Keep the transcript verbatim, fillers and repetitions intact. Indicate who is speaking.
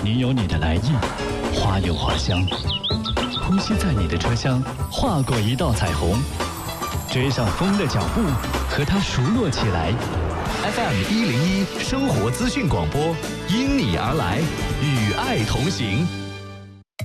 Speaker 1: 你有你的来意，花有花香。呼吸在你的车厢，划过一道彩虹。追上风的脚步，和它熟络起来。
Speaker 2: F M 一零一生活资讯广播，因你而来，与爱同行。